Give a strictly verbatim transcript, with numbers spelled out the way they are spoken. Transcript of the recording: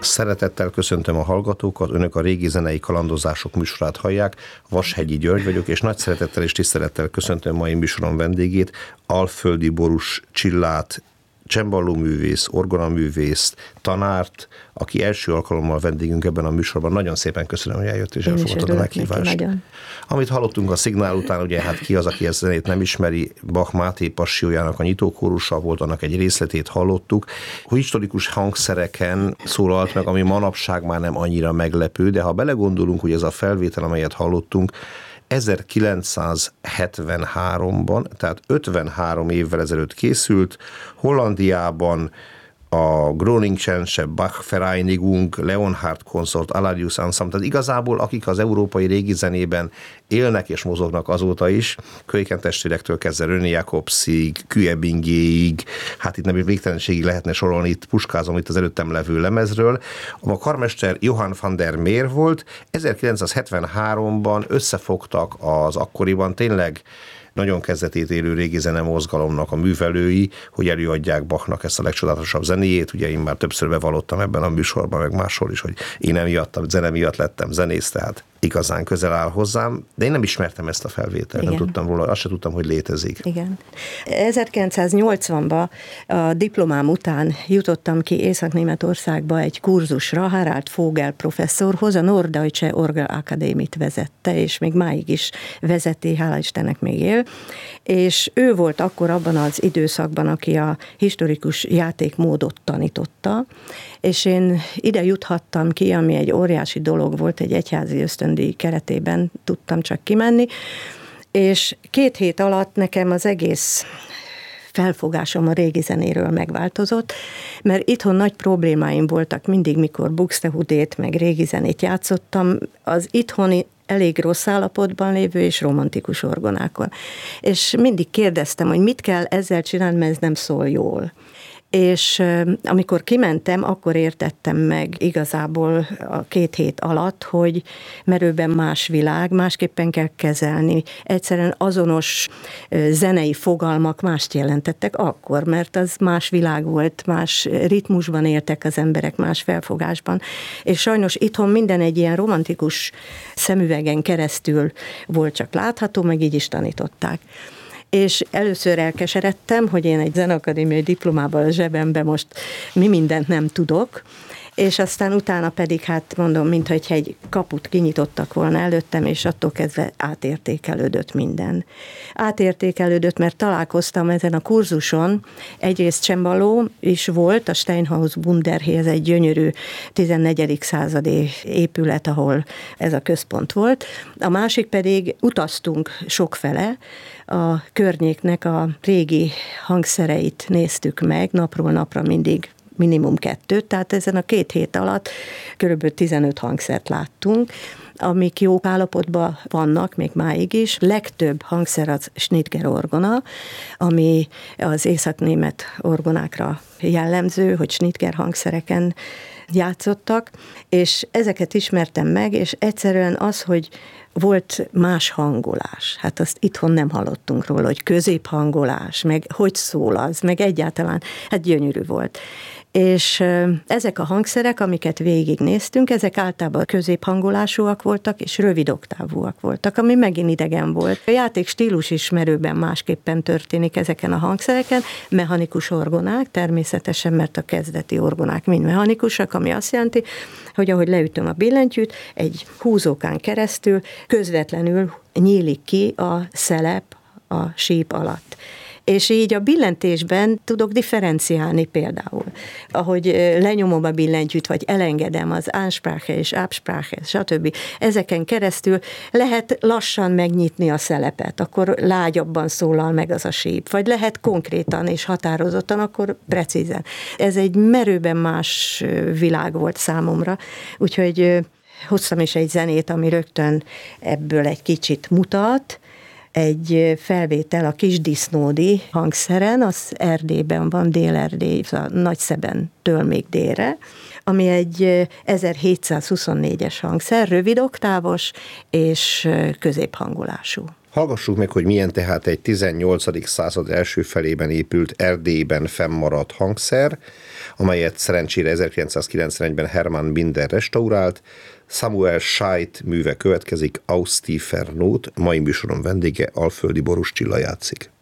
Szeretettel köszöntöm a hallgatókat, önök a Régi Zenei Kalandozások műsorát hallják, Vashegyi György vagyok, és nagy szeretettel és tisztelettel köszöntöm mai műsorom vendégét, Alföldi Borús Csillát, csembalóművész, orgonaművész, tanárt, aki első alkalommal vendégünk ebben a műsorban. Nagyon szépen köszönöm, hogy eljött és elfogadtad a meghívást. Amit hallottunk a szignál után, ugye hát ki az, aki ezt zenét nem ismeri, Bach Máté Passiójának a nyitókórusa volt, annak egy részletét hallottuk. Historikus hangszereken szólalt meg, ami manapság már nem annyira meglepő, de ha belegondolunk, hogy ez a felvétel, amelyet hallottunk, ezerkilencszázhetvenháromban, tehát ötvenhárom évvel ezelőtt készült, Hollandiában a Groningse Bach Vereinigung, Leonhard Consort, Alladius Ensemble, tehát igazából akik az európai régi zenében élnek és mozognak azóta is, Keuken testvérektől kezdve René Jacobsig, Küebingéig, hát itt nem végtelenségig lehetne sorolni, itt puskázom itt az előttem levő lemezről. A karmester Johann van der Meer volt, ezerkilencszázhetvenháromban összefogtak az akkoriban tényleg nagyon kezdetét élő régi zene mozgalomnak a művelői, hogy előadják Bachnak ezt a legcsodálatosabb zenéjét. Ugye én már többször bevallottam ebben a műsorban, meg máshol is, hogy én emiatt, a zene miatt lettem zenész, tehát igazán közel áll hozzám, de én nem ismertem ezt a felvételt, igen. Nem tudtam róla, azt sem tudtam, hogy létezik. Igen. ezerkilencszáznyolcvanban a diplomám után jutottam ki Észak-Németországba egy kurzusra, Harald Vogel professzorhoz, a Norddeutsche Orgelakadémit vezette, és még máig is vezeti, hála Istennek még él, és ő volt akkor abban az időszakban, aki a historikus játékmódot tanította, és én ide juthattam ki, ami egy óriási dolog volt, egy egyházi ösztöndíj keretében tudtam csak kimenni, és két hét alatt nekem az egész felfogásom a régi zenéről megváltozott, mert itthon nagy problémáim voltak mindig, mikor Buxtehudét meg régi zenét játszottam, az itthoni elég rossz állapotban lévő és romantikus orgonákon. És mindig kérdeztem, hogy mit kell ezzel csinálni, mert ez nem szól jól. És amikor kimentem, akkor értettem meg igazából a két hét alatt, hogy merőben más világ, másképpen kell kezelni. Egyszerűen azonos zenei fogalmak mást jelentettek akkor, mert az más világ volt, más ritmusban éltek az emberek, más felfogásban. És sajnos itthon minden egy ilyen romantikus szemüvegen keresztül volt csak látható, meg így is tanították. És először elkeseredtem, hogy én egy zeneakadémiai diplomával a zsebembe most mi mindent nem tudok, és aztán utána pedig, hát mondom, mintha egy kaput kinyitottak volna előttem, és attól kezdve átértékelődött minden. Átértékelődött, mert találkoztam ezen a kurzuson, egyrészt csembaló is volt, a Steinhaus Bunderhé, ez egy gyönyörű tizennegyedik századi épület, ahol ez a központ volt. A másik pedig utaztunk sokfele, a környéknek a régi hangszereit néztük meg, napról napra mindig minimum kettőt, tehát ezen a két hét alatt körülbelül tizenöt hangszert láttunk, amik jó állapotban vannak, még máig is. Legtöbb hangszer az Schnitger orgona, ami az északnémet orgonákra jellemző, hogy Schnitger hangszereken játszottak, és ezeket ismertem meg, és egyszerűen az, hogy volt más hangolás. Hát azt itthon nem hallottunk róla, hogy középhangolás, meg hogy szól az, meg egyáltalán, hát gyönyörű volt. És ezek a hangszerek, amiket végignéztünk, ezek általában középhangolásúak voltak, és rövid oktávúak voltak, ami megint idegen volt. A játék stílus ismerőben másképpen történik ezeken a hangszereken, mechanikus orgonák, természetesen, mert a kezdeti orgonák mind mechanikusak, ami azt jelenti, hogy ahogy leütöm a billentyűt, egy húzókán keresztül közvetlenül nyílik ki a szelep a síp alatt. És így a billentésben tudok differenciálni például. Ahogy lenyomom a billentyűt, vagy elengedem az Ansprache és Absprache, stb. Ezeken keresztül lehet lassan megnyitni a szelepet, akkor lágyabban szólal meg az a síp, vagy lehet konkrétan és határozottan, akkor precízen. Ez egy merőben más világ volt számomra, úgyhogy hoztam is egy zenét, ami rögtön ebből egy kicsit mutat, egy felvétel a Kisdisznódi hangszeren, az Erdélyben van, Dél-Erdély, a Nagyszebentől még délre, ami egy ezerhétszázhuszonnégyes hangszer, rövid oktávos és középhangolású. Hallgassuk meg, hogy milyen tehát egy tizennyolcadik század első felében épült Erdélyben fennmaradt hangszer, amelyet szerencsére ezerkilencszázkilencvenegyben Hermann Binder restaurált. Samuel Scheidt műve következik, Aus tiefer Not, mai műsorom vendége Alföldi Boros Csilla játszik.